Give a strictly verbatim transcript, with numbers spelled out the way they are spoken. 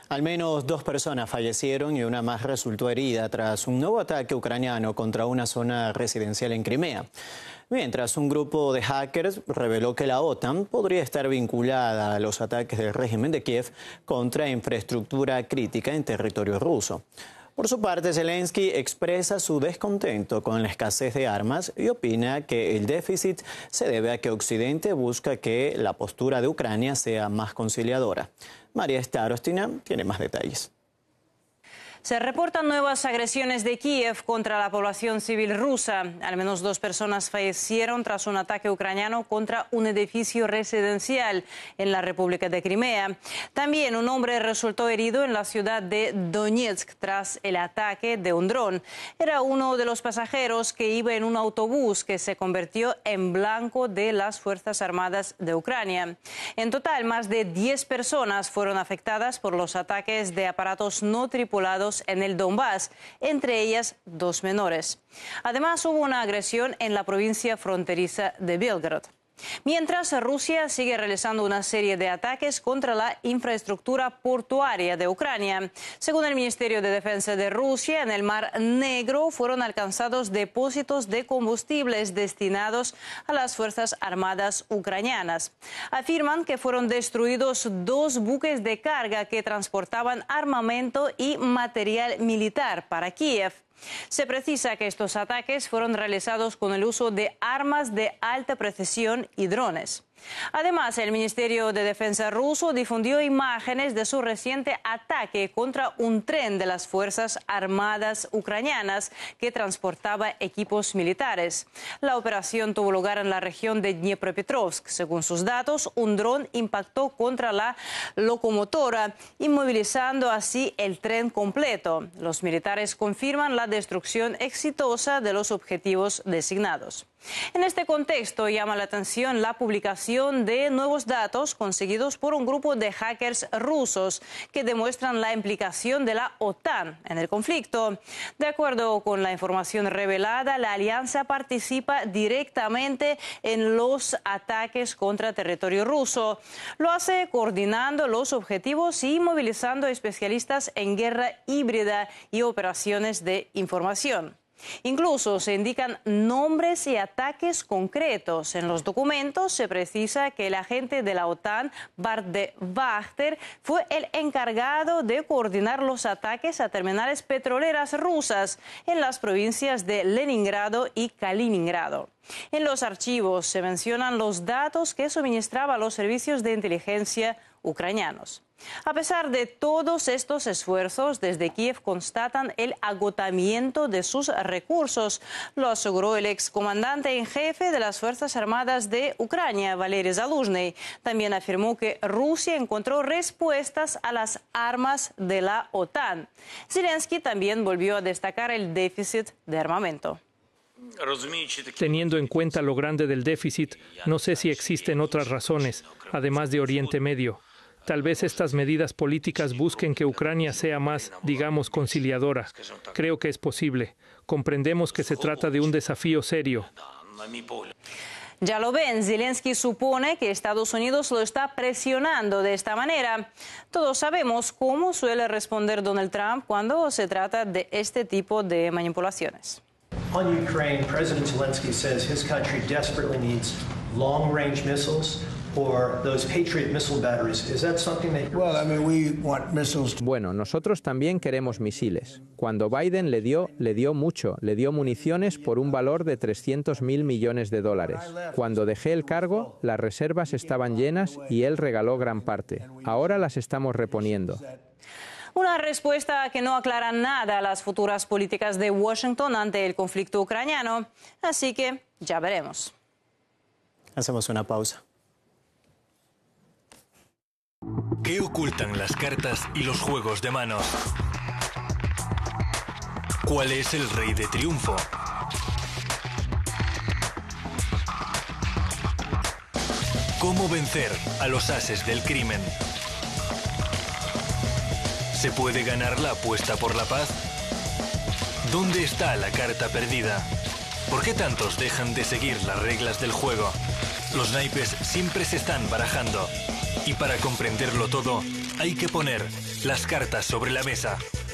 Al menos dos personas fallecieron y una más resultó herida tras un nuevo ataque ucraniano contra una zona residencial en Crimea. Mientras un grupo de hackers reveló que la OTAN podría estar vinculada a los ataques del régimen de Kiev contra infraestructura crítica en territorio ruso. Por su parte, Zelensky expresa su descontento con la escasez de armas y opina que el déficit se debe a que Occidente busca que la postura de Ucrania sea más conciliadora. María Starostina tiene más detalles. Se reportan nuevas agresiones de Kiev contra la población civil rusa. Al menos dos personas fallecieron tras un ataque ucraniano contra un edificio residencial en la República de Crimea. También un hombre resultó herido en la ciudad de Donetsk tras el ataque de un dron. Era uno de los pasajeros que iba en un autobús que se convirtió en blanco de las Fuerzas Armadas de Ucrania. En total, más de diez personas fueron afectadas por los ataques de aparatos no tripulados en el Donbass, entre ellas dos menores. Además, hubo una agresión en la provincia fronteriza de Belgorod. Mientras, Rusia sigue realizando una serie de ataques contra la infraestructura portuaria de Ucrania. Según el Ministerio de Defensa de Rusia, en el Mar Negro fueron alcanzados depósitos de combustibles destinados a las Fuerzas Armadas ucranianas. Afirman que fueron destruidos dos buques de carga que transportaban armamento y material militar para Kiev. Se precisa que estos ataques fueron realizados con el uso de armas de alta precisión y drones. Además, el Ministerio de Defensa ruso difundió imágenes de su reciente ataque contra un tren de las Fuerzas Armadas ucranianas que transportaba equipos militares. La operación tuvo lugar en la región de Dnipropetrovsk. Según sus datos, un dron impactó contra la locomotora, inmovilizando así el tren completo. Los militares confirman la destrucción exitosa de los objetivos designados. En este contexto llama la atención la publicación de nuevos datos conseguidos por un grupo de hackers rusos que demuestran la implicación de la OTAN en el conflicto. De acuerdo con la información revelada, la alianza participa directamente en los ataques contra territorio ruso. Lo hace coordinando los objetivos y movilizando especialistas en guerra híbrida y operaciones de información. Incluso se indican nombres y ataques concretos. En los documentos se precisa que el agente de la OTAN, Bart de Wachter, fue el encargado de coordinar los ataques a terminales petroleras rusas en las provincias de Leningrado y Kaliningrado. En los archivos se mencionan los datos que suministraba a los servicios de inteligencia ucranianos. A pesar de todos estos esfuerzos, desde Kiev constatan el agotamiento de sus recursos. Lo aseguró el excomandante en jefe de las Fuerzas Armadas de Ucrania, Valery Zaluzhny. También afirmó que Rusia encontró respuestas a las armas de la OTAN. Zelensky también volvió a destacar el déficit de armamento. Teniendo en cuenta lo grande del déficit, no sé si existen otras razones, además de Oriente Medio. Tal vez estas medidas políticas busquen que Ucrania sea más, digamos, conciliadora. Creo que es posible. Comprendemos que se trata de un desafío serio. Ya lo ven, Zelensky supone que Estados Unidos lo está presionando de esta manera. Todos sabemos cómo suele responder Donald Trump cuando se trata de este tipo de manipulaciones. On Ukraine, President Zelensky says his country desperately needs long-range missiles or those Patriot missile batteries. Is that something that... Well, I mean, we want missiles. Bueno, nosotros también queremos misiles. Cuando Biden le dio, le dio mucho, le dio municiones por un valor de trescientos mil millones de dólares. Cuando dejé el cargo, las reservas estaban llenas y él regaló gran parte. Ahora las estamos reponiendo. Una respuesta que no aclara nada a las futuras políticas de Washington ante el conflicto ucraniano. Así que ya veremos. Hacemos una pausa. ¿Qué ocultan las cartas y los juegos de manos? ¿Cuál es el rey de triunfo? ¿Cómo vencer a los ases del crimen? ¿Se puede ganar la apuesta por la paz? ¿Dónde está la carta perdida? ¿Por qué tantos dejan de seguir las reglas del juego? Los naipes siempre se están barajando. Y para comprenderlo todo, hay que poner las cartas sobre la mesa.